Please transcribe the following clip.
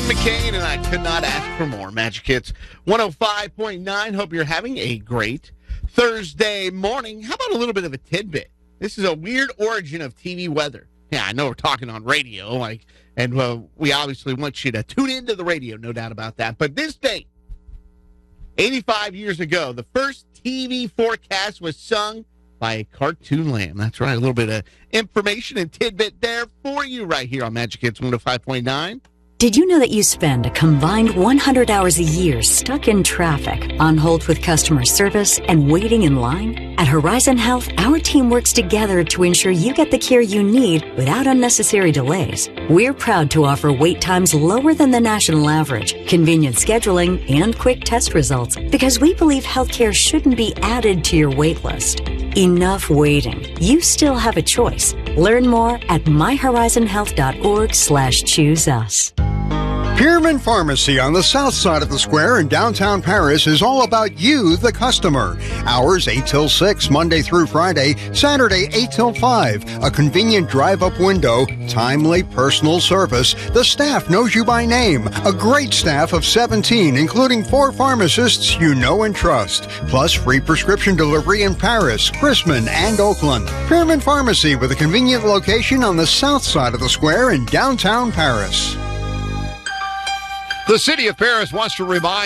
McCain, and I could not ask for more. Magic Hits 105.9. Hope you're having a great Thursday morning. How about a little bit of a tidbit? This is a weird origin of TV weather. Yeah, I know we're talking on radio, and we obviously want you to tune into the radio, no doubt about that. But this date, 85 years ago, the first TV forecast was sung by a cartoon lamb. That's right, a little bit of information and tidbit there for you right here on Magic Hits 105.9. Did you know that you spend a combined 100 hours a year stuck in traffic, on hold with customer service, and waiting in line? At Horizon Health, our team works together to ensure you get the care you need without unnecessary delays. We're proud to offer wait times lower than the national average, convenient scheduling, and quick test results, because we believe healthcare shouldn't be added to your wait list. Enough waiting. You still have a choice. Learn more at myhorizonhealth.org/choose us. Pierman Pharmacy on the south side of the square in downtown Paris is all about you, the customer. Hours 8 till 6, Monday through Friday, Saturday 8 till 5. A convenient drive-up window, timely personal service. The staff knows you by name. A great staff of 17, including 4 pharmacists you know and trust. Plus free prescription delivery in Paris, Chrisman, and Oakland. Pierman Pharmacy with a convenient location on the south side of the square in downtown Paris. The city of Paris wants to remind